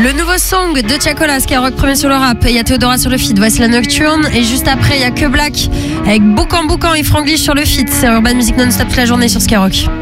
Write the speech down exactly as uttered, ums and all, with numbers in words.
Le nouveau song de Tiakola, Skyrock premier sur le rap. Il y a Théodora sur le feat, voici la Nocturne. Et juste après, il y a Que Black avec Boucan Boucan et Franglish sur le feat. C'est Urban Music non-stop toute la journée sur Skyrock.